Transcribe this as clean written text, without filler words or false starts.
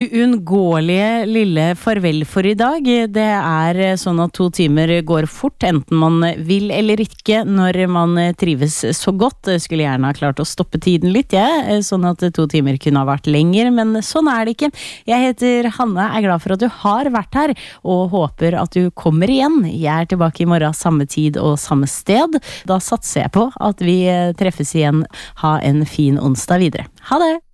uunngåelige lille farvel for I dag. Det sånn at 2 timer går fort, enten man vil eller ikke, når man trives så godt. Jeg skulle gjerne ha klart å stoppe tiden litt, sånn at 2 timer kunne ha vært lenger, men sånn det ikke. Jeg heter Hanne, glad for at du har vært her, og håper at du kommer igjen. Jeg tilbake I morgen, samme tid og samme sted. Da satser jeg på at vi treffes igjen. Ha en fin onsdag videre. Ha det!